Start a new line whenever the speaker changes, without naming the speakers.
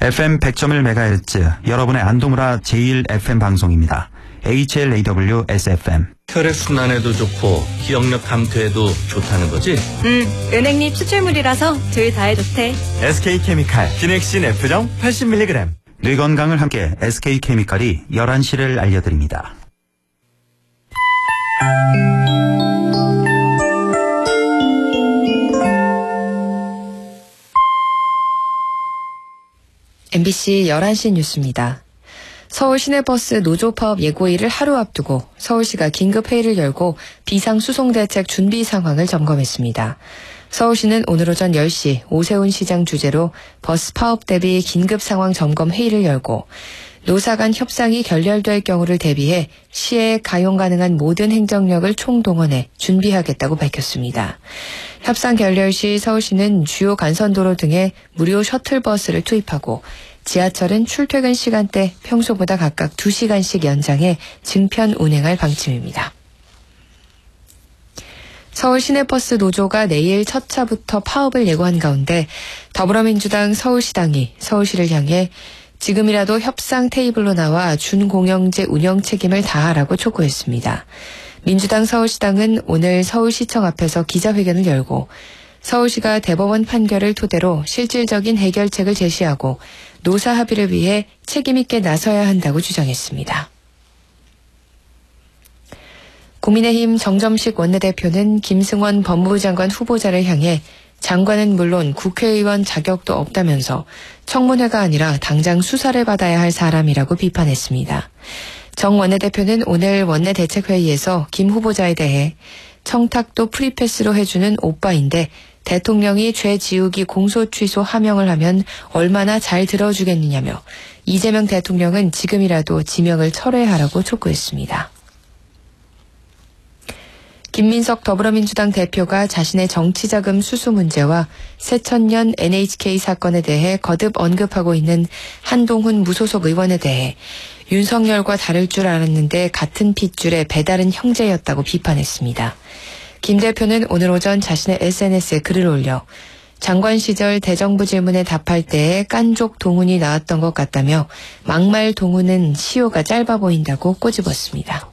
FM 100.1MHz 여러분의 안도무라 제1FM 방송입니다. HLAW SFM.
혈액순환에도 좋고 기억력 감퇴에도 좋다는 거지?
은행잎 추출물이라서 둘 다에 좋대.
SK케미칼 기넥신 F정 80mg.
뇌 건강을 함께 SK케미칼이 11시를 알려드립니다.
MBC 11시 뉴스입니다. 서울 시내버스 노조 파업 예고일을 하루 앞두고 서울시가 긴급회의를 열고 비상수송대책 준비 상황을 점검했습니다. 서울시는 오늘 오전 10시 오세훈 시장 주재로 버스 파업 대비 긴급상황 점검 회의를 열고 노사 간 협상이 결렬될 경우를 대비해 시에 가용 가능한 모든 행정력을 총동원해 준비하겠다고 밝혔습니다. 협상 결렬 시 서울시는 주요 간선도로 등에 무료 셔틀버스를 투입하고 지하철은 출퇴근 시간대 평소보다 각각 2시간씩 연장해 증편 운행할 방침입니다. 서울 시내버스 노조가 내일 첫 차부터 파업을 예고한 가운데 더불어민주당 서울시당이 서울시를 향해 지금이라도 협상 테이블로 나와 준공영제 운영 책임을 다하라고 촉구했습니다. 민주당 서울시당은 오늘 서울시청 앞에서 기자회견을 열고 서울시가 대법원 판결을 토대로 실질적인 해결책을 제시하고 노사 합의를 위해 책임있게 나서야 한다고 주장했습니다. 국민의힘 정점식 원내대표는 김승원 법무부 장관 후보자를 향해 장관은 물론 국회의원 자격도 없다면서 청문회가 아니라 당장 수사를 받아야 할 사람이라고 비판했습니다. 정 원내대표는 오늘 원내대책회의에서 김 후보자에 대해 청탁도 프리패스로 해주는 오빠인데 대통령이 죄 지우기 공소 취소 하명을 하면 얼마나 잘 들어주겠느냐며 이재명 대통령은 지금이라도 지명을 철회하라고 촉구했습니다. 김민석 더불어민주당 대표가 자신의 정치자금 수수 문제와 새천년 NHK 사건에 대해 거듭 언급하고 있는 한동훈 무소속 의원에 대해 윤석열과 다를 줄 알았는데 같은 핏줄의 배다른 형제였다고 비판했습니다. 김 대표는 오늘 오전 자신의 SNS에 글을 올려 장관 시절 대정부 질문에 답할 때에 깐족 동훈이 나왔던 것 같다며 막말 동훈은 시효가 짧아 보인다고 꼬집었습니다.